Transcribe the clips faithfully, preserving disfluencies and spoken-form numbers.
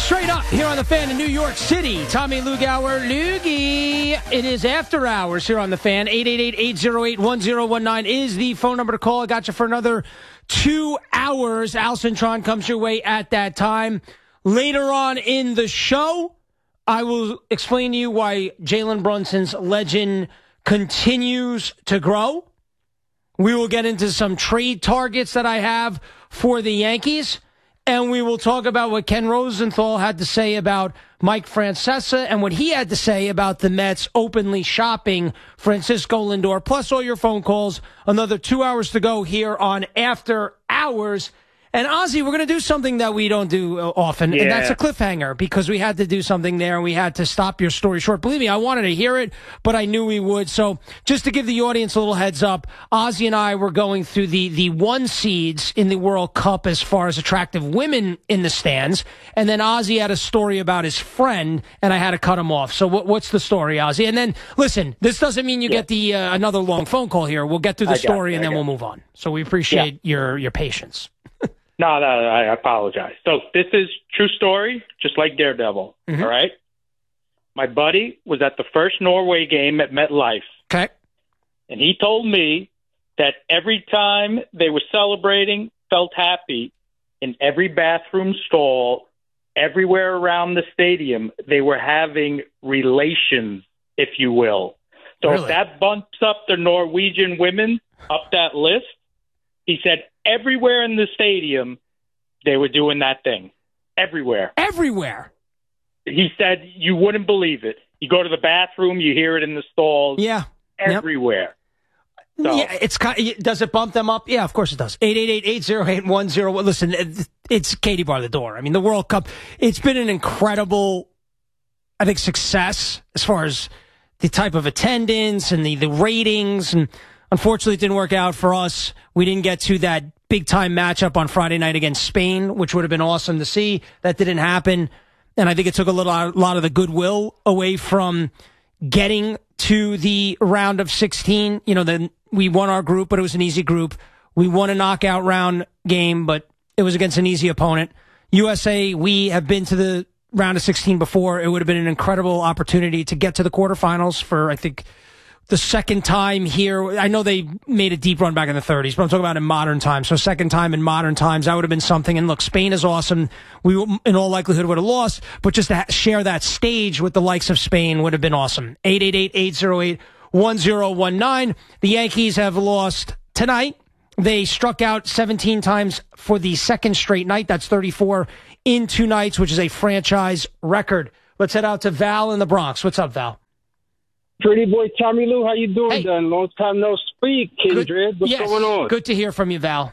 Straight up here on the Fan in New York City. Tommy Lugauer, Loogie. It is after hours here on the Fan. eight eight eight, eight oh eight, one oh one nine is the phone number to call. I got you for another two hours. Al Cintron comes your way at that time. Later on in the show, I will explain to you why Jalen Brunson's legend continues to grow. We will get into some trade targets that I have for the Yankees. And we will talk about what Ken Rosenthal had to say about Mike Francesa and what he had to say about the Mets openly shopping Francisco Lindor, plus all your phone calls. Another two hours to go here on After Hours. And Ozzy, we're going to do something that we don't do often, yeah. and that's a cliffhanger, because we had to do something there, and we had to stop your story short. Believe me, I wanted to hear it, but I knew we would. So just to give the audience a little heads up, Ozzy and I were going through the, the one seeds in the World Cup as far as attractive women in the stands, and then Ozzy had a story about his friend, and I had to cut him off. So what, what's the story, Ozzy? And then, listen, this doesn't mean you yeah. get the uh, another long phone call here. We'll get through the I story, and then we'll move on. So we appreciate yeah. your your patience. No, no, I apologize. So this is true story, just like Daredevil, mm-hmm. all right? My buddy was at the first Norway game at MetLife. Okay. And he told me that every time they were celebrating, felt happy, in every bathroom stall, everywhere around the stadium, they were having relations, if you will. So really? If that bumps up the Norwegian women up that list, he said everywhere in the stadium, they were doing that thing. Everywhere. Everywhere. He said you wouldn't believe it. You go to the bathroom, you hear it in the stalls. Yeah. Everywhere. Yep. So. Yeah, it's does it bump them up? Yeah, of course it does. eight eight eight, eight oh eight, one oh one. Listen, it's Katie bar the door. I mean, the World Cup, it's been an incredible, I think, success as far as the type of attendance and the, the ratings. And unfortunately, it didn't work out for us. We didn't get to that big-time matchup on Friday night against Spain, which would have been awesome to see. That didn't happen. And I think it took a little, a lot of the goodwill away from getting to the round of sixteen. You know, then we won our group, but it was an easy group. We won a knockout round game, but it was against an easy opponent. U S A, we have been to the round of sixteen before. It would have been an incredible opportunity to get to the quarterfinals for, I think, the second time here. I know they made a deep run back in the thirties, but I'm talking about in modern times. So second time in modern times, that would have been something. And look, Spain is awesome. We, in all likelihood, would have lost, but just to share that stage with the likes of Spain would have been awesome. eight eight eight, eight oh eight, one oh one nine. The Yankees have lost tonight. They struck out seventeen times for the second straight night. That's thirty-four in two nights, which is a franchise record. Let's head out to Val in the Bronx. What's up, Val? Pretty boy Tommy Lou, how you doing, hey. Dan? Long time no speak, Kindred. What's yes. going on? Good to hear from you, Val.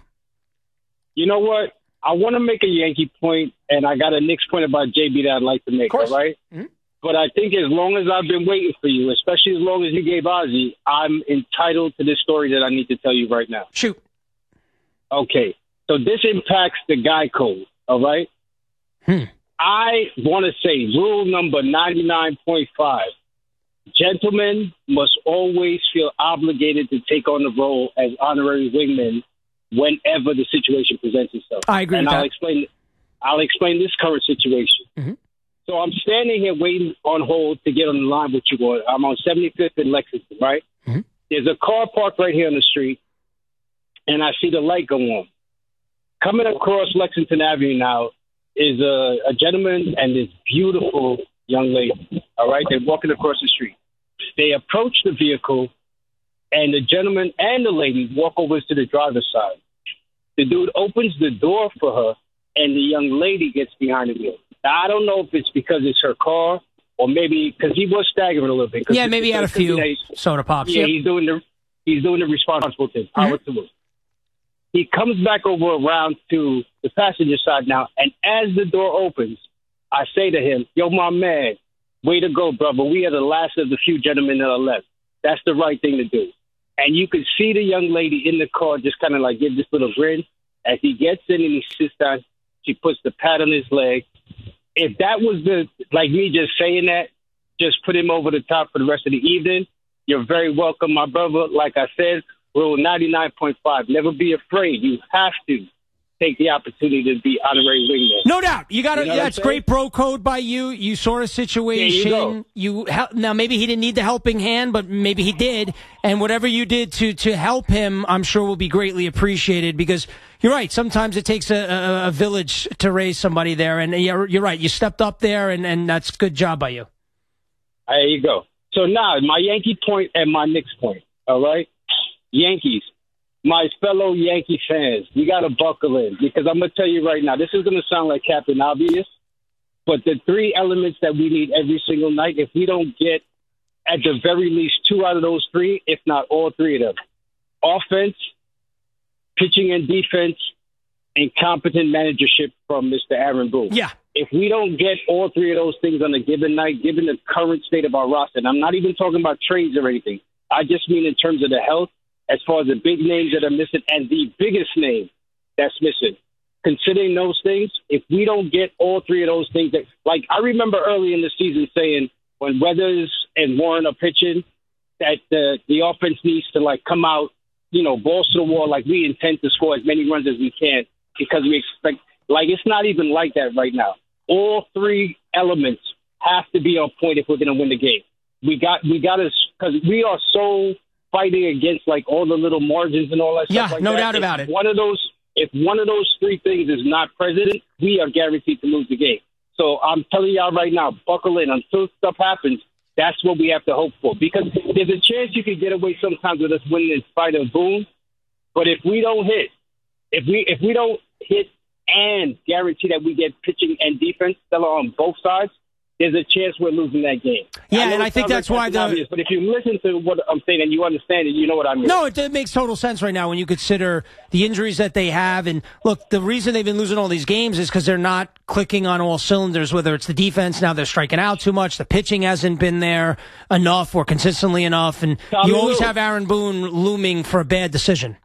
You know what? I want to make a Yankee point, and I got a Knicks point about J B that I'd like to make, all right? Mm-hmm. But I think as long as I've been waiting for you, especially as long as you gave Ozzy, I'm entitled to this story that I need to tell you right now. Shoot. Okay. So this impacts the Guy Code, all right? Hmm. I want to say rule number ninety-nine point five. Gentlemen must always feel obligated to take on the role as honorary wingmen whenever the situation presents itself. I agree and with I'll that. explain. I'll explain this current situation. Mm-hmm. So I'm standing here waiting on hold to get on the line with you. I'm on seventy-fifth in Lexington, right? Mm-hmm. There's a car parked right here on the street, and I see the light go on. Coming across Lexington Avenue now is a, a gentleman and this beautiful young lady, all right? They're walking across the street. They approach the vehicle, and the gentleman and the lady walk over to the driver's side. The dude opens the door for her, and the young lady gets behind the wheel. Now, I don't know if it's because it's her car or maybe because he was staggering a little bit. Yeah, maybe he had a few soda pops. Yeah, yep. he's doing the he's doing the responsible thing. Power mm-hmm. to him. He comes back over around to the passenger side now, and as the door opens, I say to him, yo, my man, way to go, brother. We are the last of the few gentlemen that are left. That's the right thing to do. And you could see the young lady in the car just kind of like give this little grin. As he gets in and he sits down, she puts the pad on his leg. If that was the like me just saying that, just put him over the top for the rest of the evening. You're very welcome, my brother. Like I said, rule ninety-nine point five. Never be afraid. You have to take the opportunity to be honorary wingman. No doubt. You got to. You know that's great bro code by you. You saw a situation. You, you now maybe he didn't need the helping hand, but maybe he did. And whatever you did to to help him, I'm sure will be greatly appreciated. Because you're right. Sometimes it takes a, a, a village to raise somebody there, and you're, you're right. You stepped up there, and and that's a good job by you. There you go. So now my Yankee point and my Knicks point. All right, Yankees. My fellow Yankee fans, we got to buckle in because I'm going to tell you right now, this is going to sound like Captain Obvious, but the three elements that we need every single night, if we don't get at the very least two out of those three, if not all three of them, offense, pitching and defense, and competent managership from Mister Aaron Boone. Yeah. If we don't get all three of those things on a given night, given the current state of our roster, and I'm not even talking about trades or anything, I just mean in terms of the health, as far as the big names that are missing and the biggest name that's missing. Considering those things, if we don't get all three of those things, that, like I remember early in the season saying when Weathers and Warren are pitching, that the, the offense needs to like come out, you know, balls to the wall, like we intend to score as many runs as we can because we expect, like it's not even like that right now. All three elements have to be on point if we're going to win the game. We got, we got to, because we are so fighting against like all the little margins and all that yeah, stuff like no that. doubt if about it. One of those, if one of those three things is not present, we are guaranteed to lose the game. So I'm telling y'all right now, buckle in. Until stuff happens, that's what we have to hope for. Because there's a chance you can get away sometimes with us winning in spite of Boone. But if we don't hit, if we if we don't hit and guarantee that we get pitching and defense still on both sides, there's a chance we're losing that game. Yeah, I and I think that's why the. Obvious, but if you listen to what I'm saying and you understand it, you know what I mean. No, it, it makes total sense right now when you consider the injuries that they have. And look, the reason they've been losing all these games is because they're not clicking on all cylinders, whether it's the defense, now they're striking out too much, the pitching hasn't been there enough or consistently enough. And Tommy you always Lou. have Aaron Boone looming for a bad decision.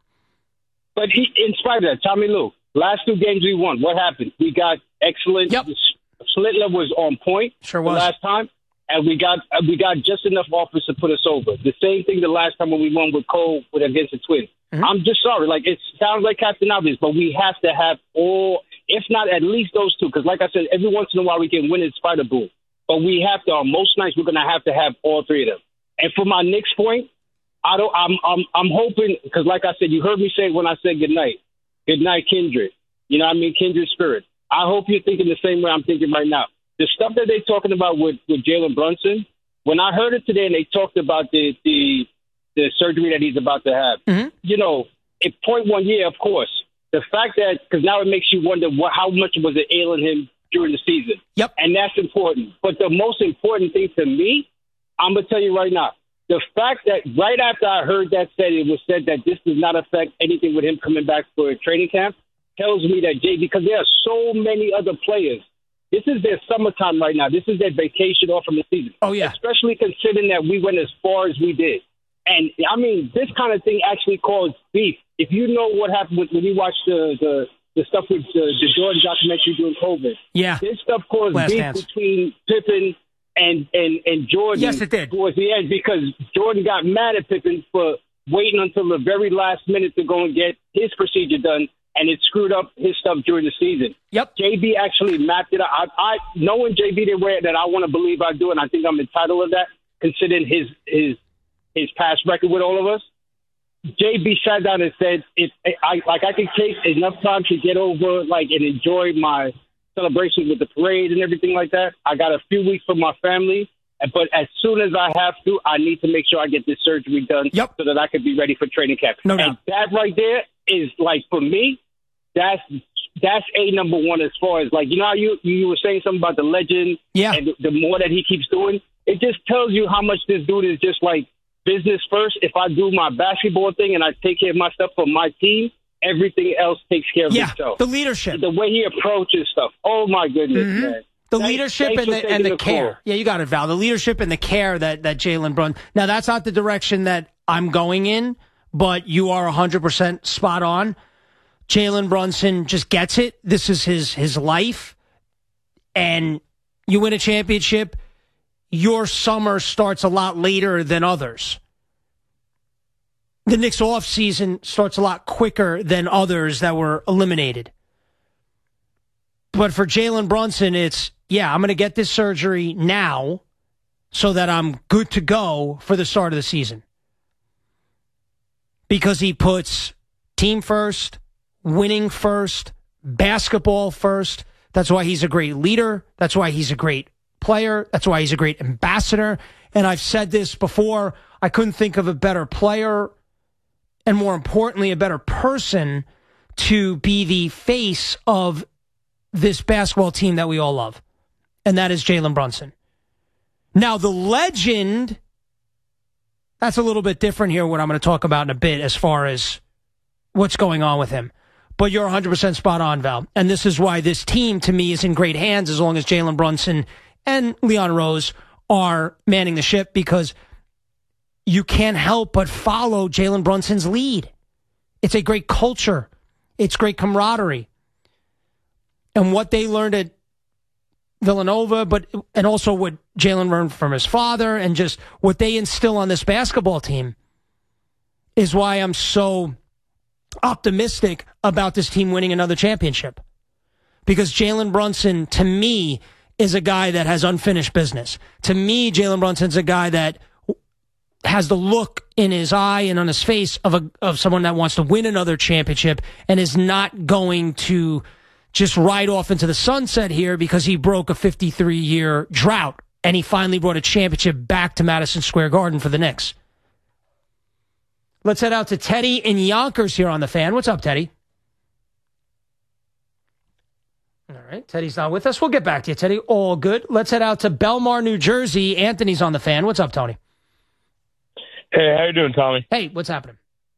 But he, in spite of that, Tommy Lou, last two games we won, what happened? We got excellent. Yep. Schlittler was on point sure the was. last time, and we got we got just enough offense to put us over. The same thing the last time when we won with Cole with against the Twins. Mm-hmm. I'm just sorry, like it sounds like Captain Obvious, but we have to have all, if not at least those two, because like I said, every once in a while we can win in spite of Boone. But we have to. On most nights we're going to have to have all three of them. And for my next point, I don't. I'm I'm I'm hoping because like I said, you heard me say when I said good night, good night, Kindred. You know what I mean, Kindred Spirit. I hope you're thinking the same way I'm thinking right now. The stuff that they're talking about with, with Jalen Brunson, when I heard it today and they talked about the the, the surgery that he's about to have, mm-hmm. you know, at point one, yeah, of course. The fact that, because now it makes you wonder what, how much was it ailing him during the season. Yep. And that's important. But the most important thing to me, I'm going to tell you right now, the fact that right after I heard that said, it was said that this does not affect anything with him coming back for a training camp, tells me that, Jay, because there are so many other players. This is their summertime right now. This is their vacation off from the season. Oh, yeah. Especially considering that we went as far as we did. And, I mean, this kind of thing actually caused beef. If you know what happened with, when you watch the, the, the stuff with the, the Jordan documentary during COVID, yeah. this stuff caused Last beef dance. between Pippen and, and, and Jordan. Yes, it did. Towards the end because Jordan got mad at Pippen for waiting until the very last minute to go and get his procedure done. And it screwed up his stuff during the season. Yep. J B actually mapped it out. I, I knowing J B the way that I want to believe I do, and I think I'm entitled to that, considering his his his past record with all of us. J B sat down and said, "If I like, I can take enough time to get over, like, and enjoy my celebrations with the parade and everything like that. I got a few weeks for my family, but as soon as I have to, I need to make sure I get this surgery done, yep. so that I can be ready for training camp." No and doubt. That right there is like for me. That's that's a number one as far as like, you know how you, you were saying something about the legend yeah. and the, the more that he keeps doing, it just tells you how much this dude is just like business first. If I do my basketball thing and I take care of my stuff for my team, everything else takes care of yeah, itself. The leadership. The way he approaches stuff. Oh, my goodness, mm-hmm. man. The Thanks, leadership thanks and the, and the, the care. call. Yeah, you got it, Val. The leadership and the care that, that Jalen Brunson. Now, that's not the direction that I'm going in, but you are one hundred percent spot on. Jalen Brunson just gets it. This is his his life. And you win a championship, your summer starts a lot later than others. The Knicks' offseason starts a lot quicker than others that were eliminated. But for Jalen Brunson, it's, yeah, I'm going to get this surgery now so that I'm good to go for the start of the season. Because he puts team first, winning first, basketball first. That's why he's a great leader. That's why he's a great player. That's why he's a great ambassador. And I've said this before, I couldn't think of a better player and, more importantly, a better person to be the face of this basketball team that we all love. And that is Jalen Brunson. Now, the legend, that's a little bit different here, what I'm going to talk about in a bit as far as what's going on with him. But you're one hundred percent spot on, Val. And this is why this team, to me, is in great hands as long as Jalen Brunson and Leon Rose are manning the ship, because you can't help but follow Jalen Brunson's lead. It's a great culture. It's great camaraderie. And what they learned at Villanova, but and also what Jalen learned from his father, and just what they instill on this basketball team is why I'm so optimistic about this team winning another championship. Because Jalen Brunson, to me, is a guy that has unfinished business. To me, Jalen Brunson's a guy that has the look in his eye and on his face of a of someone that wants to win another championship and is not going to just ride off into the sunset here because he broke a fifty-three-year drought and he finally brought a championship back to Madison Square Garden for the Knicks. Let's head out to Teddy in Yonkers here on the Fan. What's up, Teddy? All right, Teddy's not with us. We'll get back to you, Teddy. All good. Let's head out to Belmar, New Jersey. Anthony's on the Fan. What's up, Tony? Hey, how you doing, Tommy? Hey, what's happening?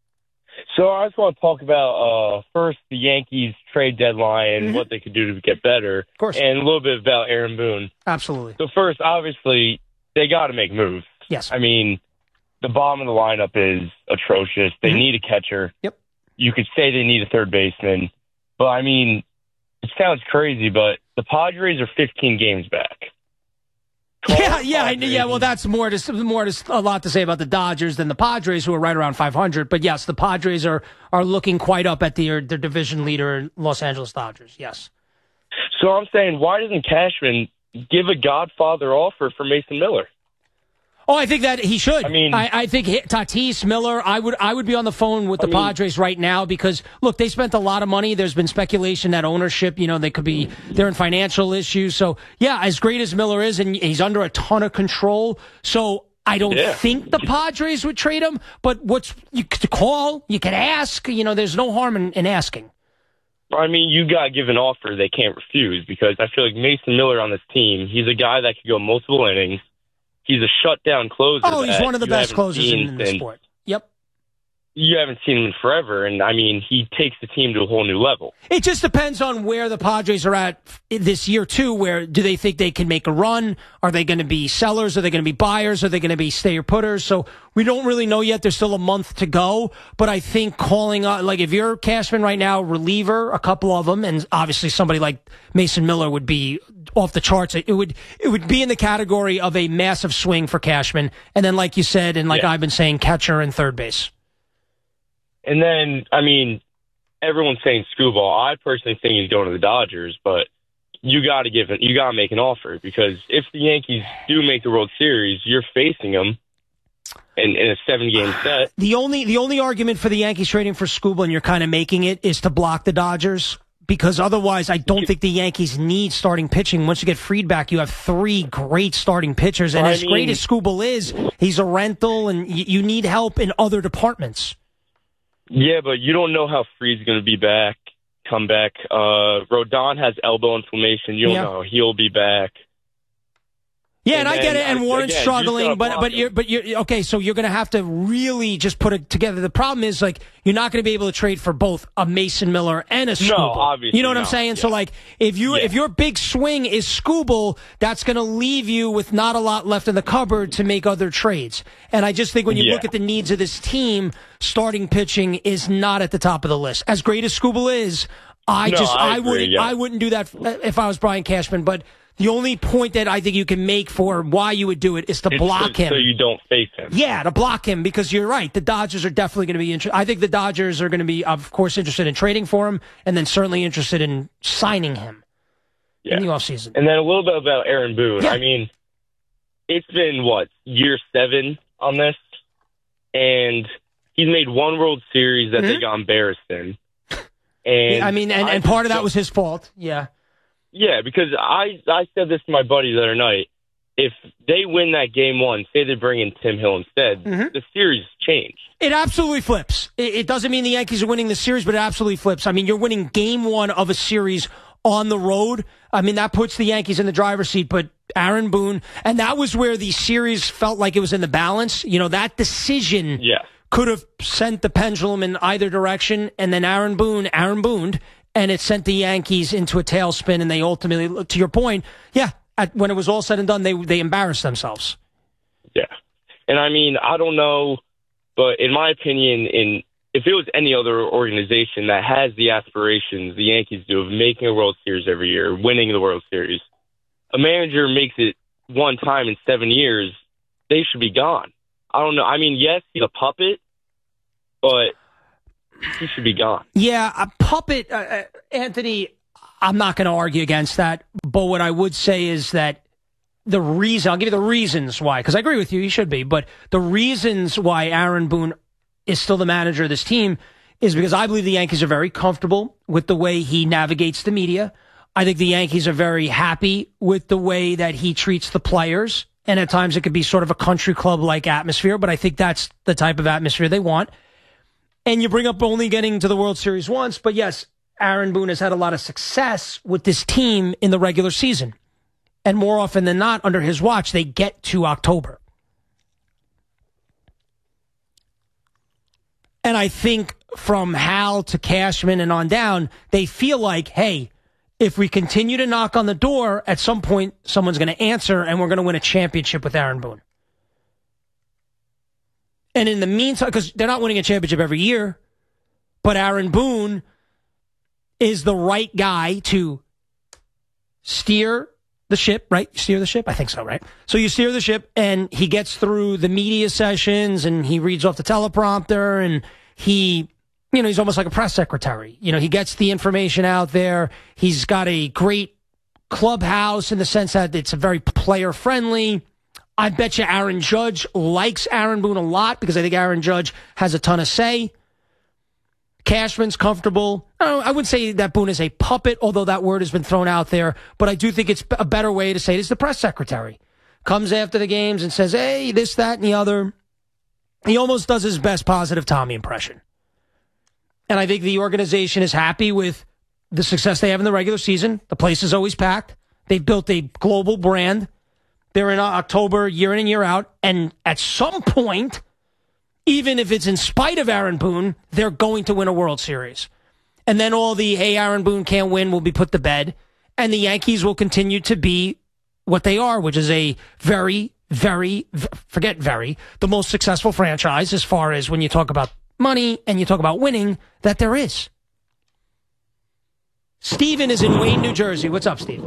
So I just want to talk about, uh, first, the Yankees trade deadline, mm-hmm. what they could do to get better. Of course. And a little bit about Aaron Boone. Absolutely. So first, obviously, they got to make moves. Yes. I mean, the bottom of the lineup is atrocious. They mm-hmm. need a catcher. Yep. You could say they need a third baseman. But, I mean, it sounds crazy, but the Padres are fifteen games back. Yeah, yeah, I, yeah. Well, that's more to more to a lot to say about the Dodgers than the Padres, who are right around five hundred. But yes, the Padres are are looking quite up at their their division leader, Los Angeles Dodgers. Yes. So I'm saying, why doesn't Cashman give a Godfather offer for Mason Miller? Oh, I think that he should. I mean, I, I think Tatis, Miller, I would I would be on the phone with the I mean, Padres right now because, look, they spent a lot of money. There's been speculation that ownership, you know, they could be, they're in financial issues. So, yeah, as great as Miller is, and he's under a ton of control. So I don't yeah. think the Padres would trade him, but what's, you could call, you could ask, you know, there's no harm in, in asking. I mean, you got to give an offer they can't refuse, because I feel like Mason Miller on this team, he's a guy that could go multiple innings. He's a shutdown closer. Oh, he's one of the best closers in, in the sport. Yep. You haven't seen him in forever, and, I mean, he takes the team to a whole new level. It just depends on where the Padres are at this year, too, where do they think they can make a run? Are they going to be sellers? Are they going to be buyers? Are they going to be stay-or-putters? So we don't really know yet. There's still a month to go, but I think calling, uh, like, if you're Cashman right now, reliever, a couple of them, and obviously somebody like Mason Miller would be off the charts. It would it would be in the category of a massive swing for Cashman, and then, like you said, and like yeah. I've been saying, catcher and third base. And then, I mean, everyone's saying Screwball. I personally think he's going to the Dodgers, but you got to give it. You got to make an offer, because if the Yankees do make the World Series, you're facing them in, in a seven-game set. The only the only argument for the Yankees trading for Screwball, and you're kind of making it, is to block the Dodgers. Because otherwise, I don't think the Yankees need starting pitching. Once you get Friedback, you have three great starting pitchers. And I as mean, great as Scooble is, he's a rental, and y- you need help in other departments. Yeah, but you don't know how Fried's going to be back, come back. Uh, Rodon has elbow inflammation. You don't yeah. know. He'll be back. Yeah, and, and I get it. And Warren's again, struggling, but but you're but you're okay. So you're going to have to really just put it together. The problem is, like, you're not going to be able to trade for both a Mason Miller and a Scooble. No, obviously, you know what no. I'm saying? Yeah. So like, if you yeah. if your big swing is Scooble, that's going to leave you with not a lot left in the cupboard to make other trades. And I just think when you yeah. look at the needs of this team, starting pitching is not at the top of the list. As great as Scooble is, I no, just I, I agree, wouldn't yeah. I wouldn't do that if I was Brian Cashman, but. The only point that I think you can make for why you would do it is to it's block so, him. So you don't face him. Yeah, to block him, because you're right. The Dodgers are definitely going to be interested. I think the Dodgers are going to be, of course, interested in trading for him, and then certainly interested in signing him. yeah. in the offseason. And then a little bit about Aaron Boone. Yeah. I mean, it's been, what, year seven on this? And he's made one World Series that mm-hmm. they got embarrassed in. And yeah, I mean, and, and part of that was his fault. Yeah. Yeah, because I, I said this to my buddy the other night. If they win that game one, say they bring in Tim Hill instead, mm-hmm. the series changed. It absolutely flips. It, it doesn't mean the Yankees are winning the series, but it absolutely flips. I mean, you're winning game one of a series on the road. I mean, that puts the Yankees in the driver's seat, but Aaron Boone, and that was where the series felt like it was in the balance. You know, that decision yeah. could have sent the pendulum in either direction, and then Aaron Boone, Aaron Booned, and it sent the Yankees into a tailspin, and they ultimately, to your point, yeah, at, when it was all said and done, they they embarrassed themselves. Yeah. And I mean, I don't know, but in my opinion, in if it was any other organization that has the aspirations the Yankees do of making a World Series every year, winning the World Series, a manager makes it one time in seven years, they should be gone. I don't know. I mean, yes, he's a puppet, but he should be gone. Yeah, a puppet, uh, Anthony, I'm not going to argue against that. But what I would say is that the reason, I'll give you the reasons why, because I agree with you, he should be, but the reasons why Aaron Boone is still the manager of this team is because I believe the Yankees are very comfortable with the way he navigates the media. I think the Yankees are very happy with the way that he treats the players. And at times it could be sort of a country club-like atmosphere, but I think that's the type of atmosphere they want. And you bring up only getting to the World Series once, but yes, Aaron Boone has had a lot of success with this team in the regular season. And more often than not, under his watch, they get to October. And I think from Hal to Cashman and on down, they feel like, hey, if we continue to knock on the door, at some point, someone's going to answer, and we're going to win a championship with Aaron Boone. And in the meantime, because they're not winning a championship every year, but Aaron Boone is the right guy to steer the ship, right? Steer the ship? I think so, right? So you steer the ship, and he gets through the media sessions, and he reads off the teleprompter, and he, you know, he's almost like a press secretary. You know, he gets the information out there. He's got a great clubhouse in the sense that it's a very player-friendly. I bet you Aaron Judge likes Aaron Boone a lot because I think Aaron Judge has a ton of say. Cashman's comfortable. I, don't, I wouldn't say that Boone is a puppet, although that word has been thrown out there, but I do think it's a better way to say it is the press secretary. Comes after the games and says, hey, this, that, and the other. He almost does his best positive Tommy impression. And I think the organization is happy with the success they have in the regular season. The place is always packed. They've built a global brand. They're in October year in and year out. And at some point, even if it's in spite of Aaron Boone, they're going to win a World Series. And then all the, hey, Aaron Boone can't win will be put to bed. And the Yankees will continue to be what they are, which is a very, very, forget very, the most successful franchise as far as when you talk about money and you talk about winning that there is. Steven is in Wayne, New Jersey. What's up, Steve?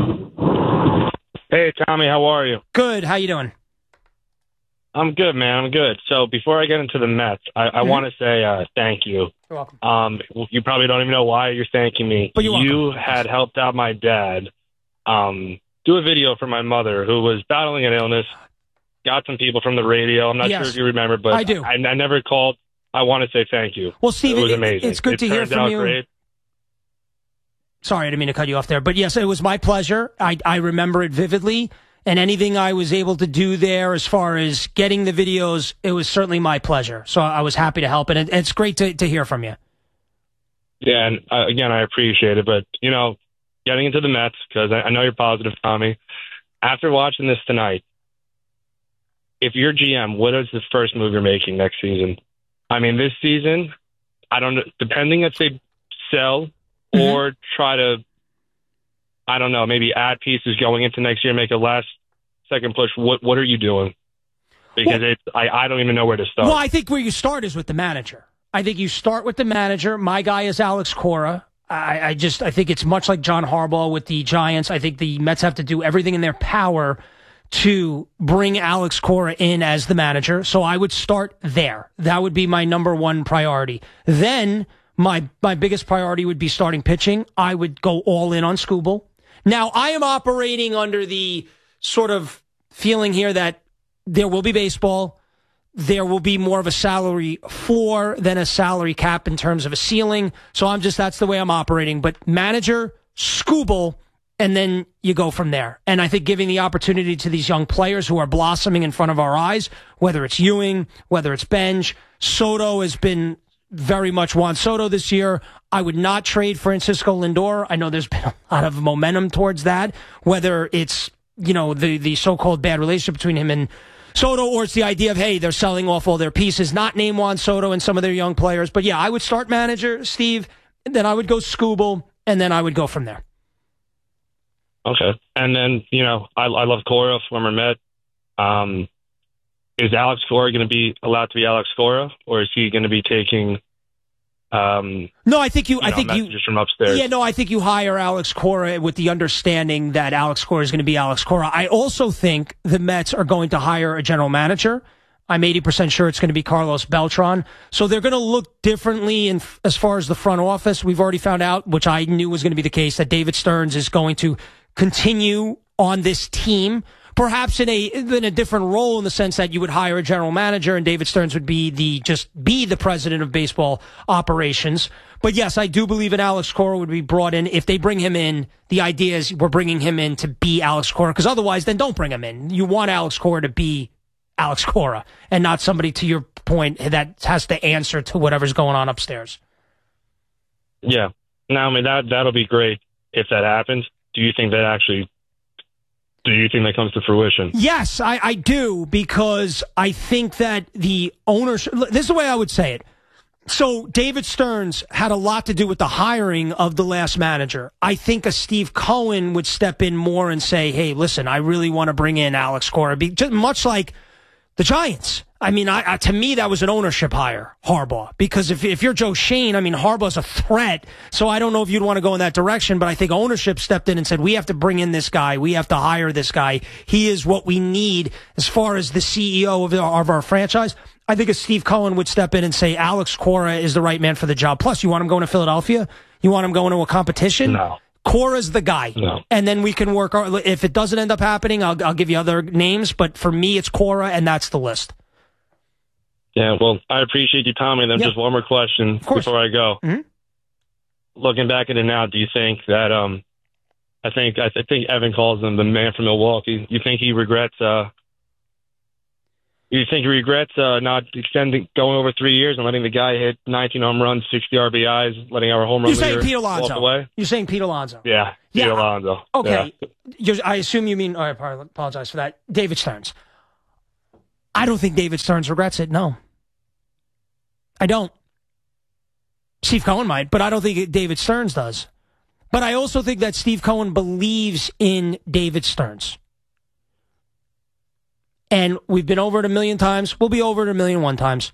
Hey, Tommy, how are you? Good. How you doing? I'm good, man. I'm good. So before I get into the Mets, I, I mm-hmm. want to say uh, thank you. You're welcome. Um, you probably don't even know why you're thanking me. But you're you welcome. had helped out my dad um, do a video for my mother who was battling an illness. Got some people from the radio. I'm not yes. sure if you remember, but I do. I, I never called. I want to say thank you. Well, Steve, it was amazing. It's good it to hear from out you. Great. Sorry, I didn't mean to cut you off there. But yes, it was my pleasure. I, I remember it vividly. And anything I was able to do there as far as getting the videos, it was certainly my pleasure. So I was happy to help. And it, it's great to, to hear from you. Yeah, and uh, again, I appreciate it. But, you know, getting into the Mets, because I, I know you're positive, Tommy. After watching this tonight, if you're G M, what is the first move you're making next season? I mean, this season, I don't know, depending if they sell mm-hmm. or try to, I don't know, maybe add pieces going into next year, make a last second push. What what are you doing? Because well, it's, I, I don't even know where to start. Well, I think where you start is with the manager. I think you start with the manager. My guy is Alex Cora. I, I just I think it's much like John Harbaugh with the Giants. I think the Mets have to do everything in their power to bring Alex Cora in as the manager. So I would start there. That would be my number one priority. Then my my biggest priority would be starting pitching. I would go all in on Skubal. Now, I am operating under the sort of feeling here that there will be baseball. There will be more of a salary floor than a salary cap in terms of a ceiling. So I'm just, that's the way I'm operating. But manager, Skubal, and then you go from there. And I think giving the opportunity to these young players who are blossoming in front of our eyes, whether it's Ewing, whether it's Benj, Soto has been very much Juan Soto this year. I would not trade Francisco Lindor. I know there's been a lot of momentum towards that, whether it's, you know, the, the so-called bad relationship between him and Soto, or it's the idea of, hey, they're selling off all their pieces, not name Juan Soto and some of their young players. But yeah, I would start manager, Steve, then I would go Skubal, and then I would go from there. Okay. And then, you know, I, I love Cora, former Met. Um, is Alex Cora going to be allowed to be Alex Cora, or is he going to be taking Um, no, I think you. you I know, think you just from upstairs. Yeah, no, I think you hire Alex Cora with the understanding that Alex Cora is going to be Alex Cora. I also think the Mets are going to hire a general manager. I'm eighty percent sure it's going to be Carlos Beltran. So they're going to look differently in as far as the front office. We've already found out, which I knew was going to be the case, that David Stearns is going to continue on this team. Perhaps in a in a different role, in the sense that you would hire a general manager and David Stearns would be the just be the president of baseball operations. But yes, I do believe in Alex Cora would be brought in. If they bring him in, the idea is we're bringing him in to be Alex Cora, because otherwise, then don't bring him in. You want Alex Cora to be Alex Cora and not somebody, to your point, that has to answer to whatever's going on upstairs. Yeah. Now, I mean, that that'll be great if that happens. Do you think that actually? Do you think that comes to fruition? Yes, I, I do, because I think that the ownership, this is the way I would say it. So David Stearns had a lot to do with the hiring of the last manager. I think a Steve Cohen would step in more and say, hey, listen, I really want to bring in Alex Cora, be, just much like the Giants. I mean, I, I, to me, that was an ownership hire, Harbaugh, because if if you're Joe Shane, I mean, Harbaugh's a threat, so I don't know if you'd want to go in that direction, but I think ownership stepped in and said, we have to bring in this guy, we have to hire this guy, he is what we need as far as the C E O of our, of our franchise. I think a Steve Cohen would step in and say, Alex Cora is the right man for the job. Plus, you want him going to Philadelphia? You want him going to a competition? No. Cora's the guy. No. And then we can work, our, if it doesn't end up happening, I'll, I'll give you other names, but for me, it's Cora, and that's the list. Yeah, well, I appreciate you, Tommy. Then yeah. just one more question before I go. Mm-hmm. Looking back at it now, do you think that um, I think I think Evan calls him the man from Milwaukee. You think he regrets? Uh, you think he regrets uh, not extending, going over three years and letting the guy hit nineteen home runs, sixty R B Is, letting our home run You're saying leader Pete Alonso. walk away? You're saying Pete Alonso. Yeah, Pete yeah, Alonso. Okay, yeah. You're, I assume you mean. Oh, I apologize for that. David Stearns. I don't think David Stearns regrets it. No. I don't. Steve Cohen might, but I don't think David Stearns does. But I also think that Steve Cohen believes in David Stearns. And we've been over it a million times. We'll be over it a million one times.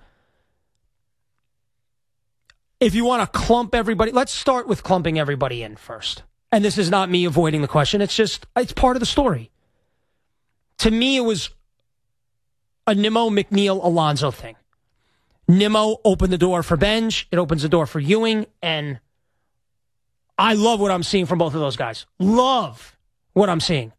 If you want to clump everybody, let's start with clumping everybody in first. And this is not me avoiding the question. It's just, it's part of the story. To me, it was a Nimmo, McNeil, Alonso thing. Nimmo opened the door for Benj. It opens the door for Ewing. And I love what I'm seeing from both of those guys. Love what I'm seeing.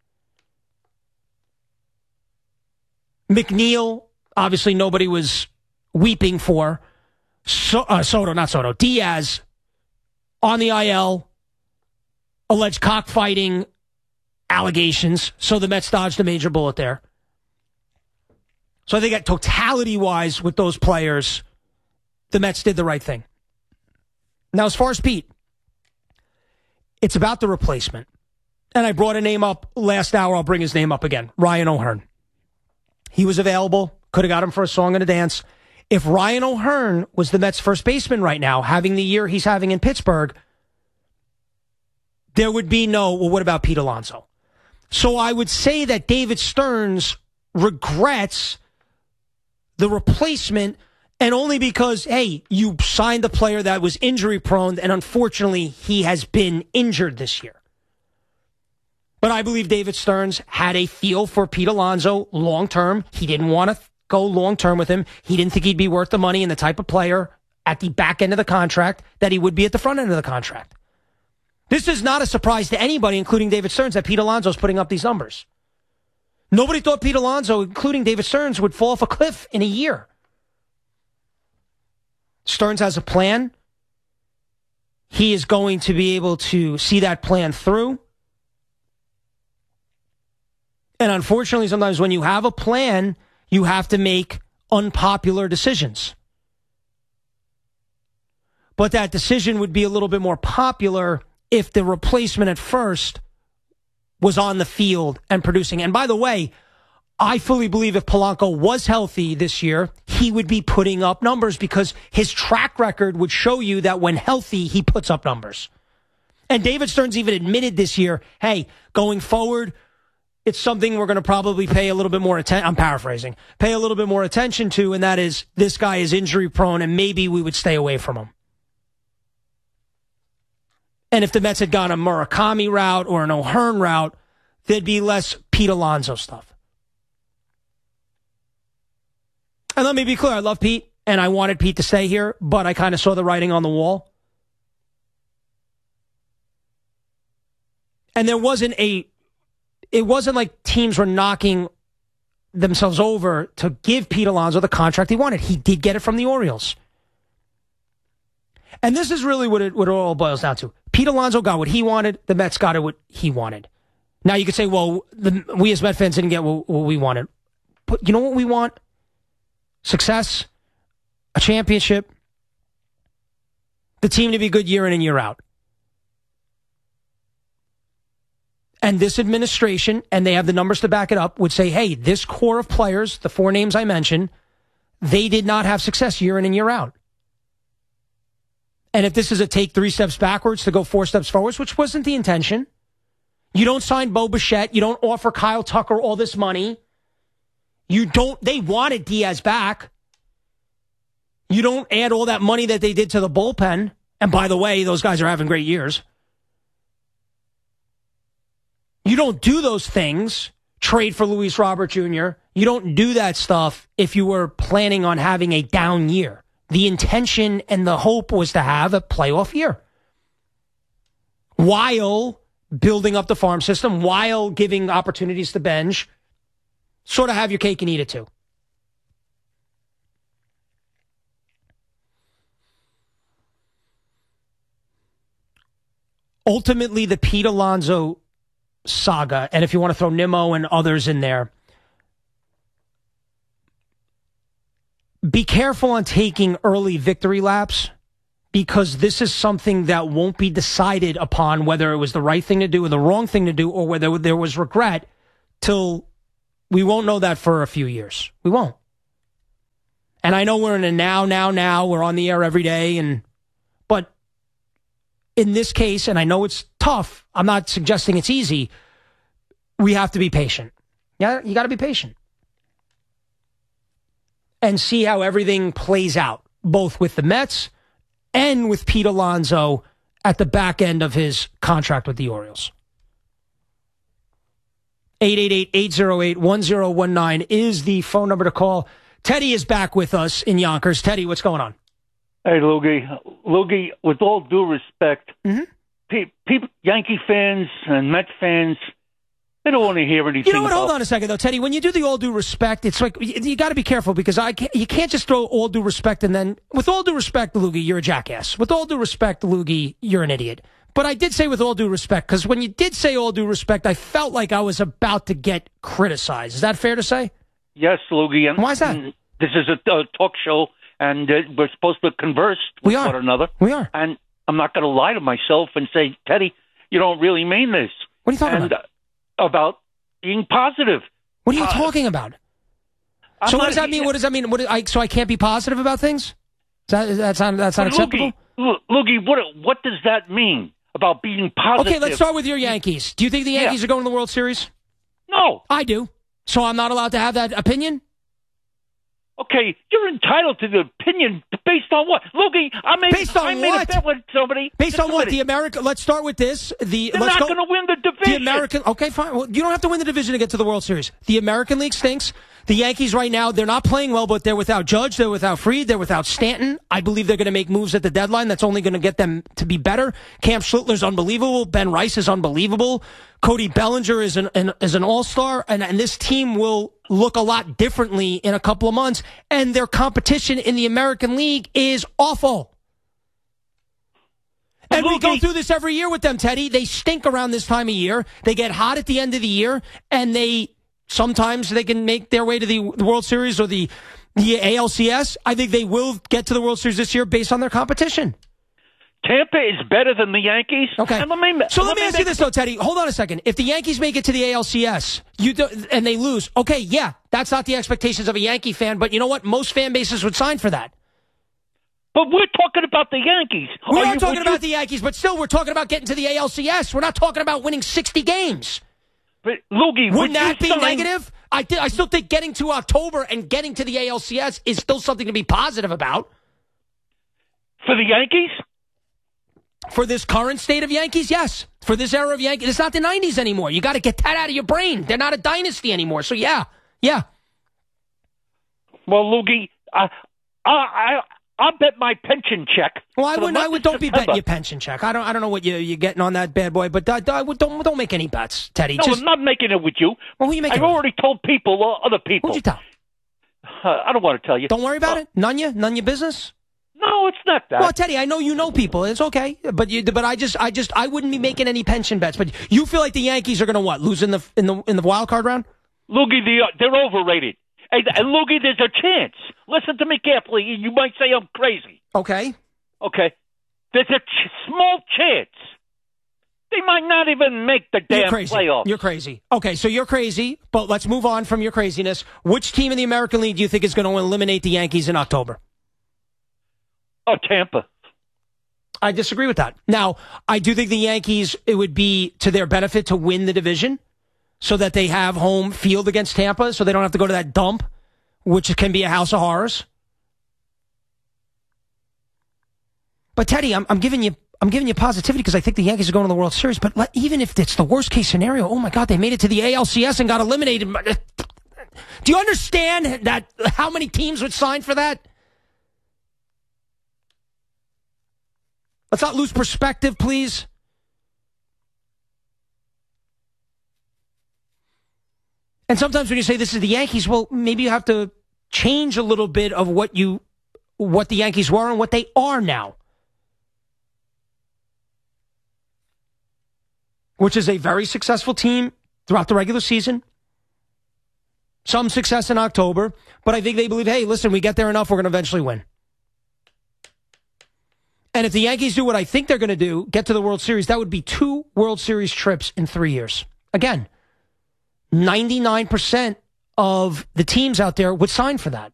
McNeil, obviously nobody was weeping for. So, uh, Soto, not Soto. Diaz on the I L. Alleged cockfighting allegations. So the Mets dodged a major bullet there. So I think that totality-wise with those players, the Mets did the right thing. Now, as far as Pete, it's about the replacement. And I brought a name up last hour. I'll bring his name up again. Ryan O'Hearn. He was available. Could have got him for a song and a dance. If Ryan O'Hearn was the Mets' first baseman right now, having the year he's having in Pittsburgh, there would be no, well, what about Pete Alonso? So I would say that David Stearns regrets the replacement, and only because, hey, you signed a player that was injury prone, and unfortunately, he has been injured this year. But I believe David Stearns had a feel for Pete Alonso long term. He didn't want to go long term with him. He didn't think he'd be worth the money and the type of player at the back end of the contract that he would be at the front end of the contract. This is not a surprise to anybody, including David Stearns, that Pete Alonso's putting up these numbers. Nobody thought Pete Alonso, including David Stearns, would fall off a cliff in a year. Stearns has a plan. He is going to be able to see that plan through. And unfortunately, sometimes when you have a plan, you have to make unpopular decisions. But that decision would be a little bit more popular if the replacement at first was on the field and producing. And by the way, I fully believe if Polanco was healthy this year, he would be putting up numbers because his track record would show you that when healthy, he puts up numbers. And David Stearns even admitted this year, hey, going forward, it's something we're going to probably pay a little bit more attention. I'm paraphrasing. Pay a little bit more attention to, and that is this guy is injury prone, and maybe we would stay away from him. And if the Mets had gone a Murakami route or an O'Hearn route, there'd be less Pete Alonso stuff. And let me be clear, I love Pete, and I wanted Pete to stay here, but I kind of saw the writing on the wall. And there wasn't a, it wasn't like teams were knocking themselves over to give Pete Alonso the contract he wanted. He did get it from the Orioles. And this is really what it, what it all boils down to. Pete Alonso got what he wanted. The Mets got what he wanted. Now you could say, well, the, we as Met fans didn't get what, what we wanted. But you know what we want? Success, a championship, the team to be good year in and year out. And this administration, and they have the numbers to back it up, would say, hey, this core of players, the four names I mentioned, they did not have success year in and year out. And if this is a take three steps backwards to go four steps forwards, which wasn't the intention, you don't sign Bo Bichette, you don't offer Kyle Tucker all this money, you don't, they wanted Diaz back, you don't add all that money that they did to the bullpen, and by the way, those guys are having great years. You don't do those things, trade for Luis Robert Junior You don't do that stuff if you were planning on having a down year. The intention and the hope was to have a playoff year while building up the farm system, while giving opportunities to bench, sort of have your cake and eat it too. Ultimately, the Pete Alonso saga, and if you want to throw Nimmo and others in there, be careful on taking early victory laps, because this is something that won't be decided upon whether it was the right thing to do or the wrong thing to do or whether there was regret till we won't know that for a few years. We won't. And I know we're in a now, now, now. We're on the air every day. and But in this case, and I know it's tough, I'm not suggesting it's easy, we have to be patient. Yeah, you got to be patient. And see how everything plays out, both with the Mets and with Pete Alonso at the back end of his contract with the Orioles. eight eight eight, eight oh eight, one oh one nine is the phone number to call. Teddy is back with us in Yonkers. Teddy, what's going on? Hey, Loogie. Loogie, with all due respect, mm-hmm. pe- people, Yankee fans and Met fans, they don't want to hear anything. You know what? About- Hold on a second, though, Teddy. When you do the all due respect, it's like you, you got to be careful because I can't, you can't just throw all due respect and then, with all due respect, Loogie, you're a jackass. With all due respect, Loogie, you're an idiot. But I did say with all due respect, because when you did say all due respect, I felt like I was about to get criticized. Is that fair to say? Yes, Loogie. And why is that? This is a, a talk show, and uh, we're supposed to converse with we are. one another. We are. And I'm not going to lie to myself and say, Teddy, you don't really mean this. What are you talking and, about? Uh, about being positive. What are you uh, talking about? I'm so what not, does that mean? What does that mean? What, I, so I can't be positive about things? Is that, is that's not, that's not acceptable? Loogie, Loogie, what, what does that mean about being positive? Okay, let's start with your Yankees. Do you think the Yankees yeah. are going to the World Series? No. I do. So I'm not allowed to have that opinion? Okay, you're entitled to the opinion Based on what? Looky, I made, Based on I made what? a bet with somebody. Based Just on a what? minute. The American. Let's start with this. The They're let's not go. going to win the division. The American. Okay, fine. Well, you don't have to win the division to get to the World Series. The American League stinks. The Yankees right now, they're not playing well, but they're without Judge, they're without Fried, they're without Stanton. I believe they're going to make moves at the deadline that's only going to get them to be better. Cam Schlittler's unbelievable. Ben Rice is unbelievable. Cody Bellinger is an, an is an all-star, and, and this team will look a lot differently in a couple of months, and their competition in the American League is awful. And we go through this every year with them, Teddy. They stink around this time of year. They get hot at the end of the year, and they sometimes they can make their way to the, the World Series or the, the A L C S. I think they will get to the World Series this year based on their competition. Tampa is better than the Yankees. Okay. And let me, so let, let me ask make, you this, though, Teddy. Hold on a second. If the Yankees make it to the A L C S you do, and they lose, okay, yeah, that's not the expectations of a Yankee fan, but you know what? Most fan bases would sign for that. But we're talking about the Yankees. We are are you, talking about you, the Yankees, but still we're talking about getting to the A L C S. We're not talking about winning sixty games. But, Loogie, Wouldn't would that be sign, negative? I, th- I still think getting to October and getting to the A L C S is still something to be positive about. For the Yankees? For this current state of Yankees, yes. For this era of Yankees, it's not the nineties anymore. You got to get that out of your brain. They're not a dynasty anymore. So, yeah, yeah. Well, Loogie, I, I, I, I'll bet my pension check. Well, I for the wouldn't. I month would. of Don't be September. betting your pension check. I don't. I don't know what you, you're getting on that bad boy, but uh, don't don't make any bets, Teddy. No, Just, I'm not making it with you. well, who you making? I've it with? already told people, uh, other people. Who'd you tell? Uh, I don't want to tell you. Don't worry about Uh, it. None you. None your business. No, it's not that. Well, Teddy, I know you know people. It's okay, but you. But I just, I just, I wouldn't be making any pension bets. But you feel like the Yankees are going to what? Lose in the in the in the wild card round? Loogie, the, uh, they're overrated. Hey, and Loogie, there's a chance. Listen to me carefully. You might say I'm crazy. Okay. Okay. There's a ch- small chance. They might not even make the You're damn crazy. playoffs. You're crazy. Okay, so you're crazy, but let's move on from your craziness. Which team in the American League do you think is going to eliminate the Yankees in October? Oh, Tampa. I disagree with that. Now, I do think the Yankees, it would be to their benefit to win the division so that they have home field against Tampa so they don't have to go to that dump, which can be a house of horrors. But Teddy, I'm, I'm giving you I'm giving you positivity because I think the Yankees are going to the World Series. But let, even if it's the worst case scenario, oh my God, they made it to the A L C S and got eliminated. Do you understand that how many teams would sign for that? Let's not lose perspective, please. And sometimes when you say this is the Yankees, well, maybe you have to change a little bit of what you what the Yankees were and what they are now. Which is a very successful team throughout the regular season. Some success in October. But I think they believe, hey, listen, we get there enough, we're going to eventually win. And if the Yankees do what I think they're going to do, get to the World Series, that would be two World Series trips in three years. Again, ninety-nine percent of the teams out there would sign for that.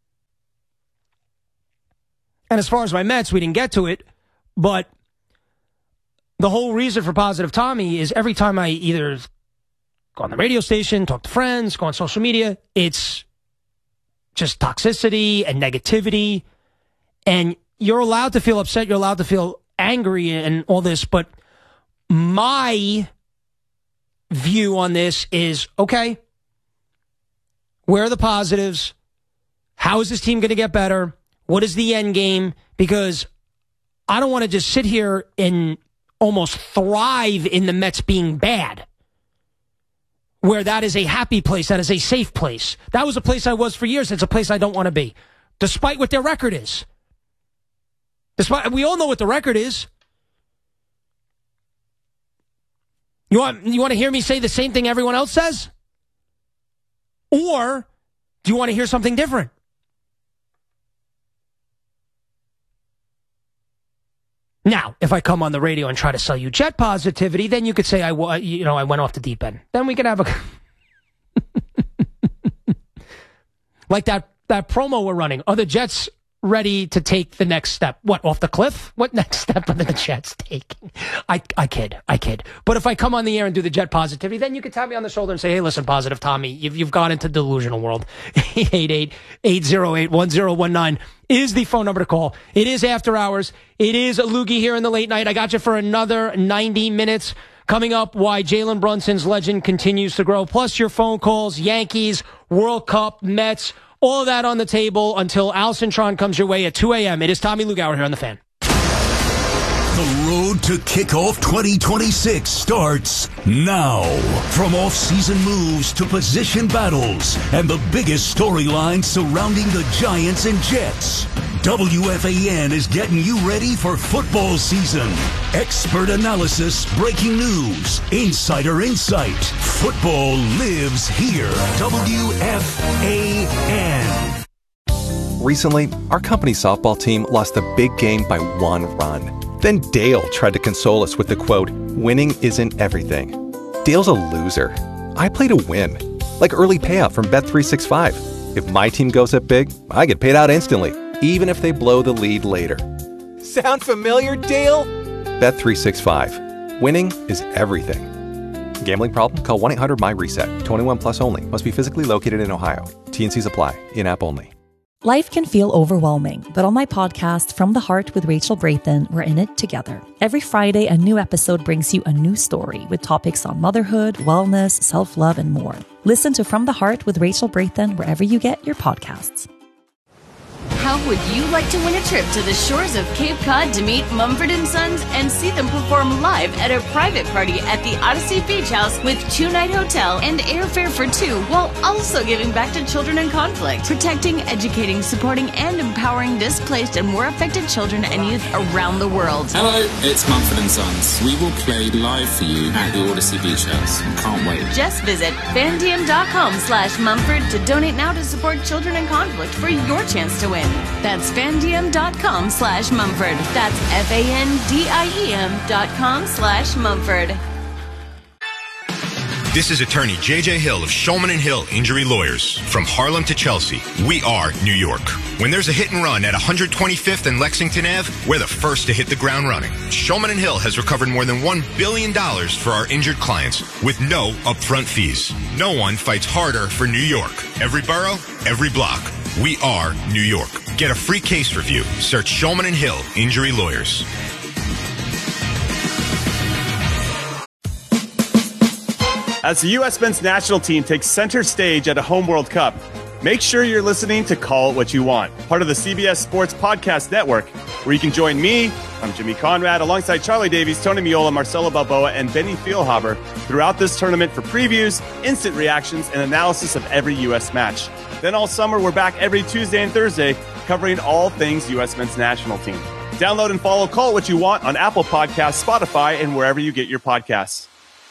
And as far as my Mets, we didn't get to it, but the whole reason for Positive Tommy is every time I either go on the radio station, talk to friends, go on social media, it's just toxicity and negativity. And you're allowed to feel upset, you're allowed to feel angry and all this, but my view on this is, okay, where are the positives? How is this team going to get better? What is the end game? Because I don't want to just sit here and almost thrive in the Mets being bad, where that is a happy place, that is a safe place. That was a place I was for years. It's a place I don't want to be, despite what their record is. Despite, we all know what the record is. You want, you want to hear me say the same thing everyone else says? Or do you want to hear something different? Now, if I come on the radio and try to sell you Jet positivity, then you could say I, you know, I went off the deep end. Then we could have a like that that promo we're running. Are the Jets ready to take the next step. What, off the cliff? What next step are the Jets taking? I, I kid, I kid. But if I come on the air and do the Jet positivity, then you can tap me on the shoulder and say, hey, listen, Positive Tommy, you've, you've gone into delusional world. eight eight eight, eight oh eight, one oh one nine is the phone number to call. It is after hours. It is Loogie here in the late night. I got you for another ninety minutes. Coming up, why Jalen Brunson's legend continues to grow. Plus your phone calls, Yankees, World Cup, Mets, all of that on the table until Al Cintron comes your way at two a.m. It is Tommy Lugauer here on The Fan. The road to kickoff twenty twenty-six starts now. From off-season moves to position battles and the biggest storylines surrounding the Giants and Jets, W F A N is getting you ready for football season. Expert analysis, breaking news, insider insight. Football lives here. W F A N. Recently, our company's softball team lost a big game by one run. Then Dale tried to console us with the quote, winning isn't everything. Dale's a loser. I play to win. Like early payout from Bet three sixty-five. If my team goes up big, I get paid out instantly, even if they blow the lead later. Sound familiar, Dale? Bet three sixty-five. Winning is everything. Gambling problem? Call one eight hundred my reset. twenty-one plus only. Must be physically located in Ohio. T N Cs apply. In-app only. Life can feel overwhelming, but on my podcast, From the Heart with Rachel Brathen, we're in it together. Every Friday, a new episode brings you a new story with topics on motherhood, wellness, self-love, and more. Listen to From the Heart with Rachel Brathen wherever you get your podcasts. How would you like to win a trip to the shores of Cape Cod to meet Mumford and Sons and see them perform live at a private party at the Odyssey Beach House with two-night hotel and airfare for two, while also giving back to children in conflict, protecting, educating, supporting, and empowering displaced and war affected children and youth around the world? Hello, it's Mumford and Sons. We will play live for you at the Odyssey Beach House. Can't wait. Just visit fandm.com slash Mumford to donate now to support children in conflict for your chance to win. That's fandiem.com slash Mumford. That's F-A-N-D-I-E-M dot com slash Mumford. This is attorney J J Hill of Shulman and Hill Injury Lawyers. From Harlem to Chelsea, we are New York. When there's a hit and run at one twenty-fifth and Lexington Avenue, we're the first to hit the ground running. Shulman and Hill has recovered more than one billion dollars for our injured clients with no upfront fees. No one fights harder for New York. Every borough, every block. We are New York. Get a free case review. Search Shulman and Hill Injury Lawyers. As the U S men's national team takes center stage at a home World Cup, make sure you're listening to Call It What You Want, part of the C B S Sports Podcast Network, where you can join me, I'm Jimmy Conrad, alongside Charlie Davies, Tony Miola, Marcelo Balboa, and Benny Feilhaber throughout this tournament for previews, instant reactions, and analysis of every U S match. Then all summer, we're back every Tuesday and Thursday covering all things U S men's national team. Download and follow Call It What You Want on Apple Podcasts, Spotify, and wherever you get your podcasts.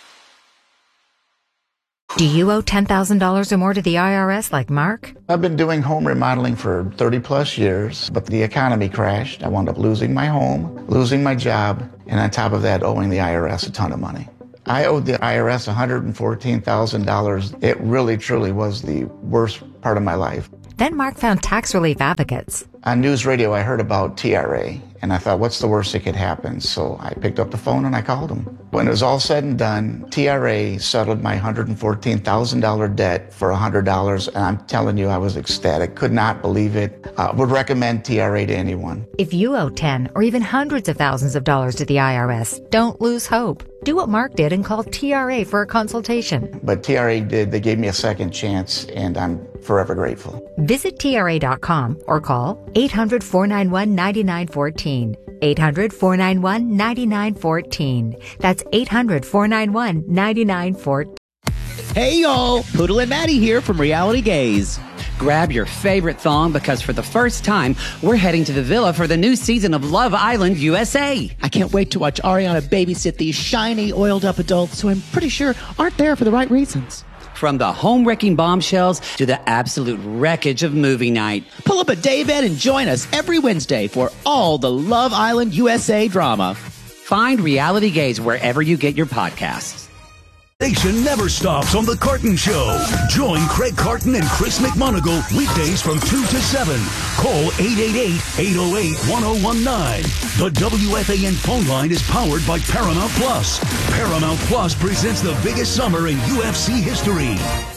Do you owe ten thousand dollars or more to the I R S like Mark? I've been doing home remodeling for thirty plus years, but the economy crashed. I wound up losing my home, losing my job, and on top of that, owing the I R S a ton of money. I owed the I R S one hundred fourteen thousand dollars. It really, truly was the worst part of my life. Then Mark found tax relief advocates. On news radio, I heard about T R A, and I thought, what's the worst that could happen? So I picked up the phone and I called them. When it was all said and done, T R A settled my one hundred fourteen thousand dollars debt for one hundred dollars, and I'm telling you, I was ecstatic. Could not believe it. Uh, would recommend T R A to anyone. If you owe ten or even hundreds of thousands of dollars to the I R S, don't lose hope. Do what Mark did and call T R A for a consultation. But T R A did. They gave me a second chance, and I'm forever grateful. Visit T R A dot com or call eight hundred, four nine one, nine nine one four. eight hundred, four nine one, nine nine one four. That's eight hundred, four nine one, nine nine one four. Hey y'all, Poodle and Maddie here from Reality Gaze. Grab your favorite thong because for the first time, we're heading to the villa for the new season of Love Island U S A. I can't wait to watch Ariana babysit these shiny, oiled-up adults who I'm pretty sure aren't there for the right reasons. From the home-wrecking bombshells to the absolute wreckage of movie night. Pull up a daybed and join us every Wednesday for all the Love Island U S A drama. Find Reality Gaze wherever you get your podcasts. Nation never stops on The Carton Show. Join Craig Carton and Chris McMonagle weekdays from two to seven. Call eight eight eight, eight oh eight, one oh one nine. The W F A N phone line is powered by Paramount Plus. Paramount Plus presents the biggest summer in U F C history.